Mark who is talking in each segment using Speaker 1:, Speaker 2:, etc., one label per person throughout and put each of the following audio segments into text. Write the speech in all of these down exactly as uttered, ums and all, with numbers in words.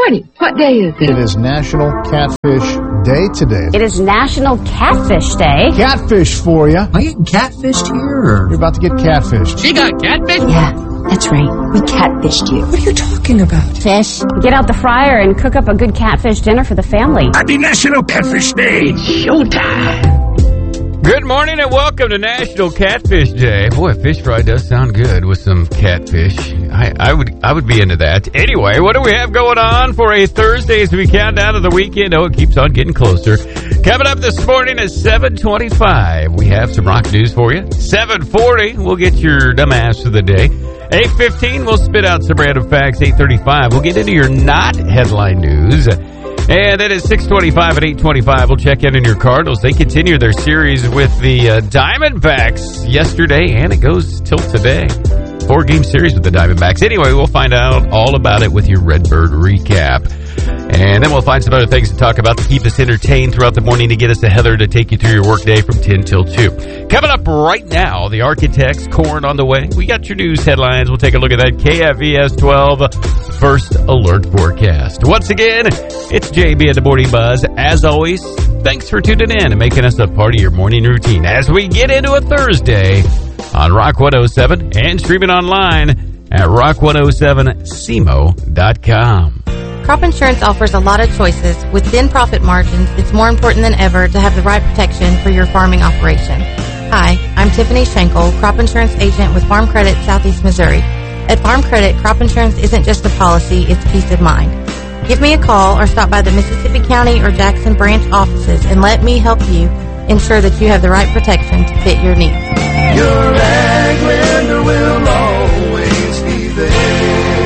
Speaker 1: morning. What day is it?
Speaker 2: It is National Catfish Day today.
Speaker 3: It is National Catfish Day.
Speaker 2: Catfish for you.
Speaker 4: Am I getting catfished here? Or?
Speaker 2: You're about to get catfished.
Speaker 5: She got catfish?
Speaker 1: Yeah, that's right. We catfished you.
Speaker 4: What are you talking about?
Speaker 1: Fish.
Speaker 3: Get out the fryer and cook up a good catfish dinner for the family.
Speaker 5: Happy National Catfish Day. It's showtime.
Speaker 6: Good morning and welcome to National Catfish Day. Boy, a fish fry does sound good with some catfish. I, I would I would be into that. Anyway, what do we have going on for a Thursday as we count down to the weekend? Oh, it keeps on getting closer. Coming up this morning at seven twenty-five, we have some rock news for you. seven forty, we'll get your dumbass of the day. eight fifteen, we'll spit out some random facts. eight thirty-five, we'll get into your not headline news. And then at six twenty-five and eight twenty-five, we'll check in on your Cardinals. They continue their series with the uh, Diamondbacks yesterday, and it goes till today. Four-game series with the Diamondbacks. Anyway, we'll find out all about it with your Redbird recap. And then we'll find some other things to talk about to keep us entertained throughout the morning to get us to Heather to take you through your workday from ten till two. Coming up right now, the Architects, corn on the way. We got your news headlines. We'll take a look at that K F V S twelve First Alert Forecast. Once again, it's J B at the Morning Buzz. As always, thanks for tuning in and making us a part of your morning routine as we get into a Thursday on Rock one oh seven and streaming online at rock one oh seven C M O dot com.
Speaker 7: Crop insurance offers a lot of choices. With thin profit margins, it's more important than ever to have the right protection for your farming operation. Hi, I'm Tiffany Schenkel, crop insurance agent with Farm Credit Southeast Missouri. At Farm Credit, crop insurance isn't just a policy, it's peace of mind. Give me a call or stop by the Mississippi County or Jackson branch offices and let me help you ensure that you have the right protection to fit your needs.
Speaker 8: Your ag lender will always be there.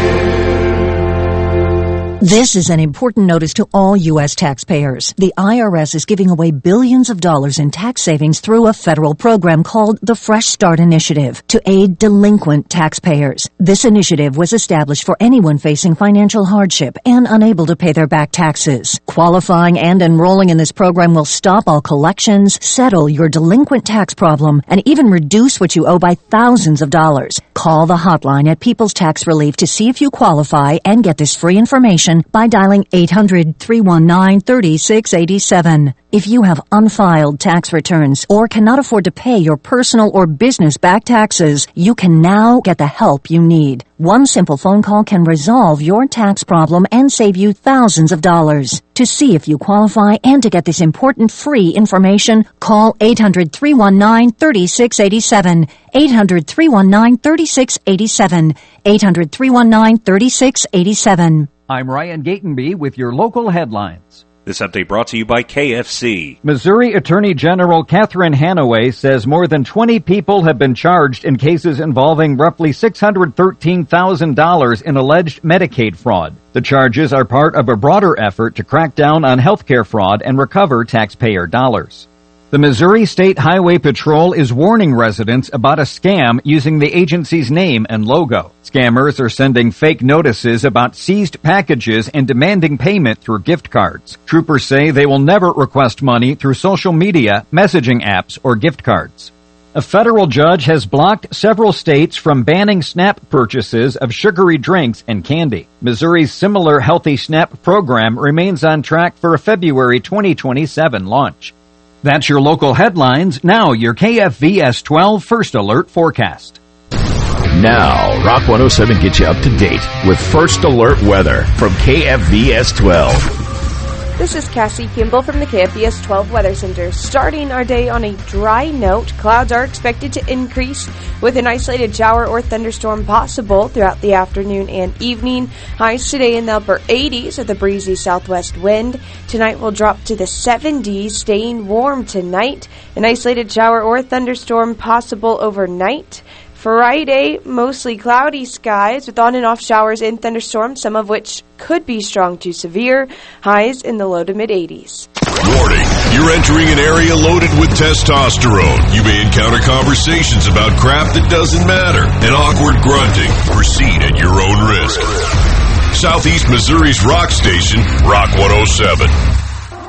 Speaker 9: This is an important notice to all U S taxpayers. The I R S is giving away billions of dollars in tax savings through a federal program called the Fresh Start Initiative to aid delinquent taxpayers. This initiative was established for anyone facing financial hardship and unable to pay their back taxes. Qualifying and enrolling in this program will stop all collections, settle your delinquent tax problem, and even reduce what you owe by thousands of dollars. Call the hotline at People's Tax Relief to see if you qualify and get this free information by dialing eight hundred, three one nine, three six eight seven. If you have unfiled tax returns or cannot afford to pay your personal or business back taxes, you can now get the help you need. One simple phone call can resolve your tax problem and save you thousands of dollars. To see if you qualify and to get this important free information, call eight hundred, three one nine, three six eight seven. eight hundred, three one nine, three six eight seven. eight hundred, three one nine, three six eight seven.
Speaker 10: I'm Ryan Gatenby with your local headlines.
Speaker 11: This update brought to you by K F C.
Speaker 10: Missouri Attorney General Catherine Hanaway says more than twenty people have been charged in cases involving roughly six hundred thirteen thousand dollars in alleged Medicaid fraud. The charges are part of a broader effort to crack down on healthcare fraud and recover taxpayer dollars. The Missouri State Highway Patrol is warning residents about a scam using the agency's name and logo. Scammers are sending fake notices about seized packages and demanding payment through gift cards. Troopers say they will never request money through social media, messaging apps, or gift cards. A federal judge has blocked several states from banning SNAP purchases of sugary drinks and candy. Missouri's similar Healthy SNAP program remains on track for a February twenty twenty-seven launch. That's your local headlines. Now your K F V S twelve First Alert forecast.
Speaker 12: Now, Rock one oh seven gets you up to date with First Alert weather from K F V S twelve.
Speaker 13: This is Cassie Kimball from the K F V S twelve Weather Center. Starting our day on a dry note, clouds are expected to increase with an isolated shower or thunderstorm possible throughout the afternoon and evening. Highs today in the upper eighties with a breezy southwest wind. Tonight will drop to the seventies, staying warm tonight. An isolated shower or thunderstorm possible overnight. Friday, mostly cloudy skies with on and off showers and thunderstorms, some of which could be strong to severe. Highs in the low to mid eighties.
Speaker 14: Warning, you're entering an area loaded with testosterone. You may encounter conversations about crap that doesn't matter and awkward grunting. Proceed at your own risk. Southeast Missouri's rock station, Rock one oh seven.